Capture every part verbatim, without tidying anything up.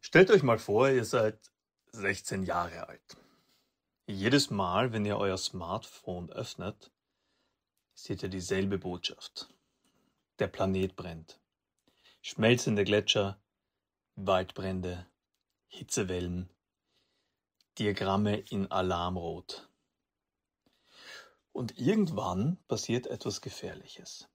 Stellt euch mal vor, ihr seid sechzehn Jahre alt. Jedes Mal, wenn ihr euer Smartphone öffnet, seht ihr dieselbe Botschaft. Der Planet brennt. Schmelzende Gletscher, Waldbrände, Hitzewellen, Diagramme in Alarmrot. Und irgendwann passiert etwas Gefährliches.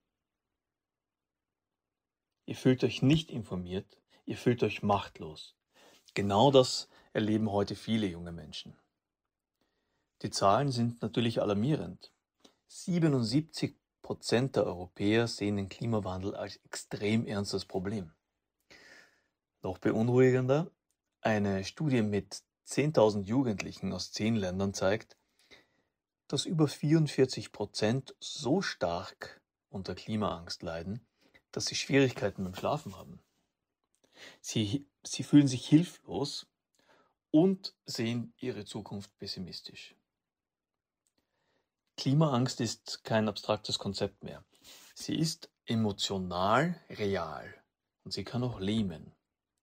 Ihr fühlt euch nicht informiert, ihr fühlt euch machtlos. Genau das erleben heute viele junge Menschen. Die Zahlen sind natürlich alarmierend. siebenundsiebzig Prozent der Europäer sehen den Klimawandel als extrem ernstes Problem. Noch beunruhigender, eine Studie mit zehntausend Jugendlichen aus zehn Ländern zeigt, dass über vierundvierzig Prozent so stark unter Klimaangst leiden, dass sie Schwierigkeiten beim Schlafen haben. Sie, sie fühlen sich hilflos und sehen ihre Zukunft pessimistisch. Klimaangst ist kein abstraktes Konzept mehr. Sie ist emotional real und sie kann auch lähmen.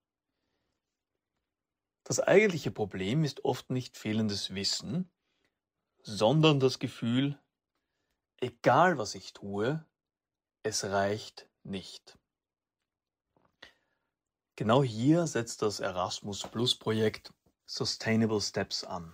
Das eigentliche Problem ist oft nicht fehlendes Wissen, sondern das Gefühl, egal was ich tue, es reicht nicht. Genau hier setzt das Erasmus-Plus-Projekt Sustainable Steps an.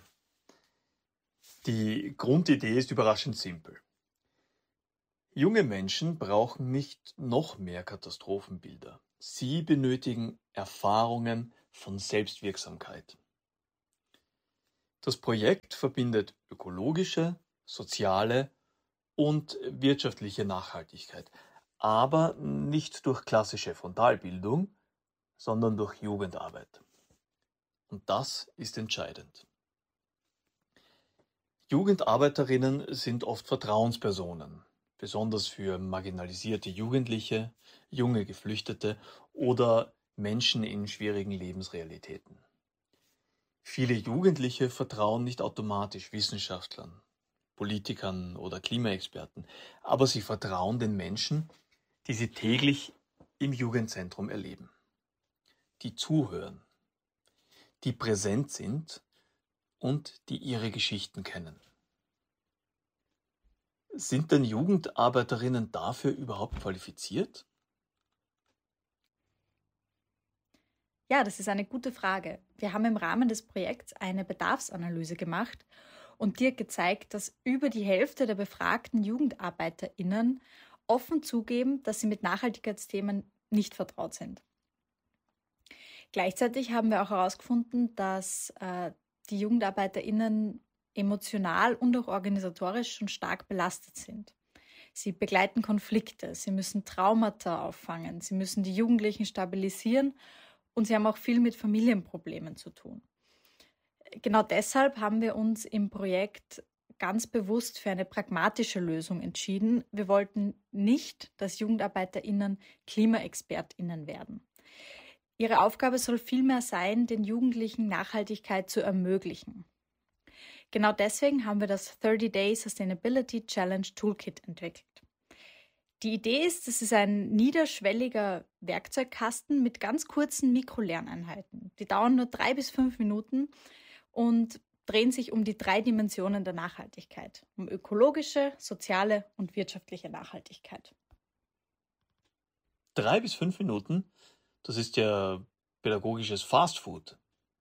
Die Grundidee ist überraschend simpel. Junge Menschen brauchen nicht noch mehr Katastrophenbilder. Sie benötigen Erfahrungen von Selbstwirksamkeit. Das Projekt verbindet ökologische, soziale und wirtschaftliche Nachhaltigkeit, aber nicht durch klassische Frontalbildung, sondern durch Jugendarbeit. Und das ist entscheidend. Jugendarbeiterinnen sind oft Vertrauenspersonen, besonders für marginalisierte Jugendliche, junge Geflüchtete oder Menschen in schwierigen Lebensrealitäten. Viele Jugendliche vertrauen nicht automatisch Wissenschaftlern, Politikern oder Klimaexperten, aber sie vertrauen den Menschen, die sie täglich im Jugendzentrum erleben, die zuhören, die präsent sind und die ihre Geschichten kennen. Sind denn Jugendarbeiterinnen dafür überhaupt qualifiziert? Ja, das ist eine gute Frage. Wir haben im Rahmen des Projekts eine Bedarfsanalyse gemacht und dir gezeigt, dass über die Hälfte der befragten JugendarbeiterInnen offen zugeben, dass sie mit Nachhaltigkeitsthemen nicht vertraut sind. Gleichzeitig haben wir auch herausgefunden, dass äh, die JugendarbeiterInnen emotional und auch organisatorisch schon stark belastet sind. Sie begleiten Konflikte, sie müssen Traumata auffangen, sie müssen die Jugendlichen stabilisieren und sie haben auch viel mit Familienproblemen zu tun. Genau deshalb haben wir uns im Projekt ganz bewusst für eine pragmatische Lösung entschieden. Wir wollten nicht, dass JugendarbeiterInnen KlimaexpertInnen werden. Ihre Aufgabe soll vielmehr sein, den Jugendlichen Nachhaltigkeit zu ermöglichen. Genau deswegen haben wir das thirty day Sustainability Challenge Toolkit entwickelt. Die Idee ist, es ist ein niederschwelliger Werkzeugkasten mit ganz kurzen Mikrolerneinheiten. Die dauern nur drei bis fünf Minuten und drehen sich um die drei Dimensionen der Nachhaltigkeit, um ökologische, soziale und wirtschaftliche Nachhaltigkeit. Drei bis fünf Minuten? Das ist ja pädagogisches Fastfood.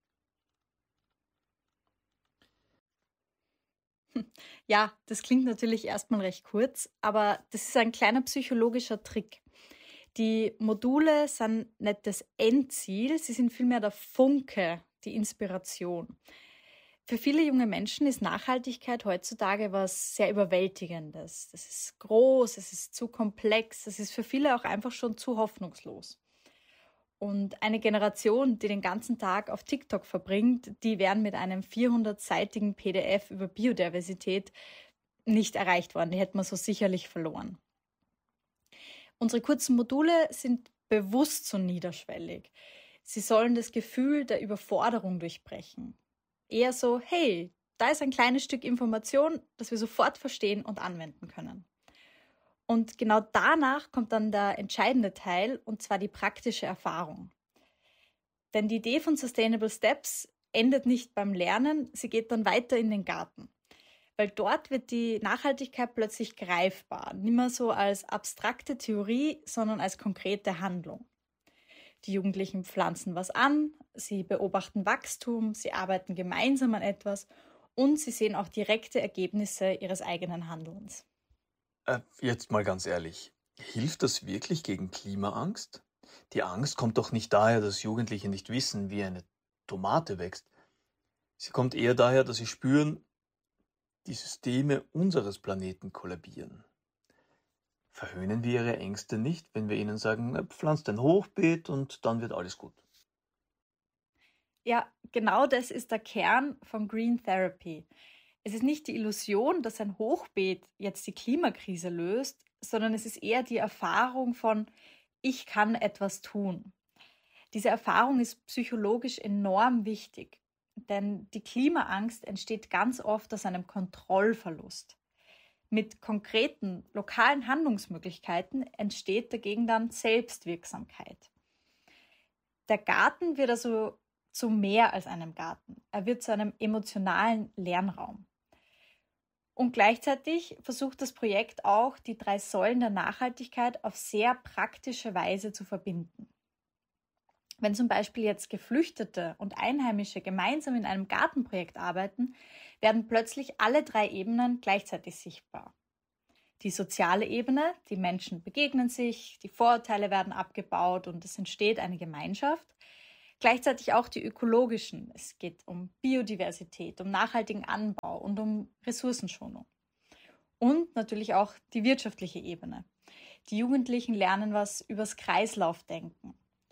Ja, das klingt natürlich erstmal recht kurz, aber das ist ein kleiner psychologischer Trick. Die Module sind nicht das Endziel, sie sind vielmehr der Funke, die Inspiration. Für viele junge Menschen ist Nachhaltigkeit heutzutage was sehr Überwältigendes. Das ist groß, es ist zu komplex, es ist für viele auch einfach schon zu hoffnungslos. Und eine Generation, die den ganzen Tag auf TikTok verbringt, die wären mit einem vierhundertseitigen P D F über Biodiversität nicht erreicht worden. Die hätten wir so sicherlich verloren. Unsere kurzen Module sind bewusst so niederschwellig. Sie sollen das Gefühl der Überforderung durchbrechen. Eher so, hey, da ist ein kleines Stück Information, das wir sofort verstehen und anwenden können. Und genau danach kommt dann der entscheidende Teil, und zwar die praktische Erfahrung. Denn die Idee von Sustainable Steps endet nicht beim Lernen, sie geht dann weiter in den Garten. Weil dort wird die Nachhaltigkeit plötzlich greifbar, nicht mehr so als abstrakte Theorie, sondern als konkrete Handlung. Die Jugendlichen pflanzen was an, sie beobachten Wachstum, sie arbeiten gemeinsam an etwas und sie sehen auch direkte Ergebnisse ihres eigenen Handelns. Äh, jetzt mal ganz ehrlich, hilft das wirklich gegen Klimaangst? Die Angst kommt doch nicht daher, dass Jugendliche nicht wissen, wie eine Tomate wächst. Sie kommt eher daher, dass sie spüren, die Systeme unseres Planeten kollabieren. Verhöhnen wir ihre Ängste nicht, wenn wir ihnen sagen, "Na, pflanzt ein Hochbeet und dann wird alles gut." Ja, genau das ist der Kern von Green Therapy. Es ist nicht die Illusion, dass ein Hochbeet jetzt die Klimakrise löst, sondern es ist eher die Erfahrung von, ich kann etwas tun. Diese Erfahrung ist psychologisch enorm wichtig, denn die Klimaangst entsteht ganz oft aus einem Kontrollverlust. Mit konkreten, lokalen Handlungsmöglichkeiten entsteht dagegen dann Selbstwirksamkeit. Der Garten wird also zu mehr als einem Garten. Er wird zu einem emotionalen Lernraum. Und gleichzeitig versucht das Projekt auch, die drei Säulen der Nachhaltigkeit auf sehr praktische Weise zu verbinden. Wenn zum Beispiel jetzt Geflüchtete und Einheimische gemeinsam in einem Gartenprojekt arbeiten, werden plötzlich alle drei Ebenen gleichzeitig sichtbar. Die soziale Ebene, die Menschen begegnen sich, die Vorurteile werden abgebaut und es entsteht eine Gemeinschaft. Gleichzeitig auch die ökologischen. Es geht um Biodiversität, um nachhaltigen Anbau und um Ressourcenschonung. Und natürlich auch die wirtschaftliche Ebene. Die Jugendlichen lernen was übers Kreislaufdenken.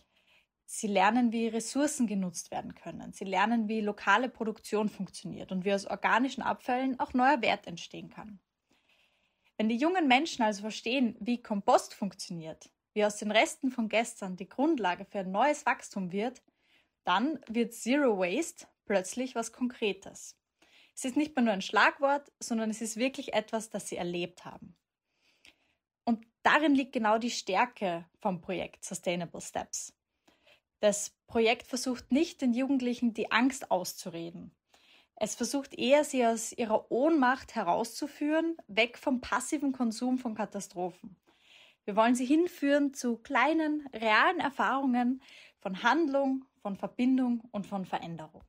Sie lernen, wie Ressourcen genutzt werden können. Sie lernen, wie lokale Produktion funktioniert und wie aus organischen Abfällen auch neuer Wert entstehen kann. Wenn die jungen Menschen also verstehen, wie Kompost funktioniert, wie aus den Resten von gestern die Grundlage für ein neues Wachstum wird, dann wird Zero Waste plötzlich was Konkretes. Es ist nicht mehr nur ein Schlagwort, sondern es ist wirklich etwas, das sie erlebt haben. Und darin liegt genau die Stärke vom Projekt Sustainable Steps. Das Projekt versucht nicht, den Jugendlichen die Angst auszureden. Es versucht eher, sie aus ihrer Ohnmacht herauszuführen, weg vom passiven Konsum von Katastrophen. Wir wollen sie hinführen zu kleinen, realen Erfahrungen von Handlung, von Verbindung und von Veränderung.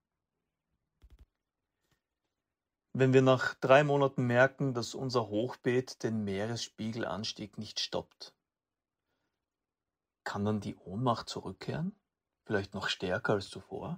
Wenn wir nach drei Monaten merken, dass unser Hochbeet den Meeresspiegelanstieg nicht stoppt, kann dann die Ohnmacht zurückkehren? Vielleicht noch stärker als zuvor?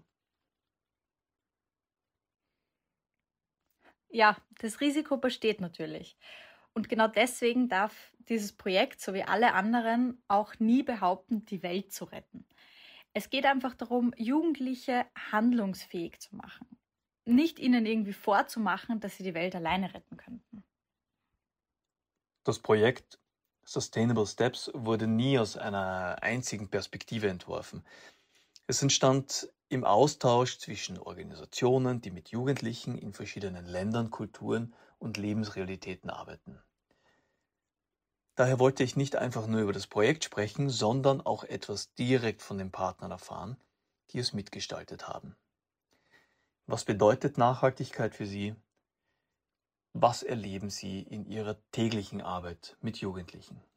Ja, das Risiko besteht natürlich. Und genau deswegen darf dieses Projekt, so wie alle anderen, auch nie behaupten, die Welt zu retten. Es geht einfach darum, Jugendliche handlungsfähig zu machen. Nicht ihnen irgendwie vorzumachen, dass sie die Welt alleine retten könnten. Das Projekt Sustainable Steps wurde nie aus einer einzigen Perspektive entworfen. Es entstand im Austausch zwischen Organisationen, die mit Jugendlichen in verschiedenen Ländern, Kulturen und Lebensrealitäten arbeiten. Daher wollte ich nicht einfach nur über das Projekt sprechen, sondern auch etwas direkt von den Partnern erfahren, die es mitgestaltet haben. Was bedeutet Nachhaltigkeit für Sie? Was erleben Sie in Ihrer täglichen Arbeit mit Jugendlichen?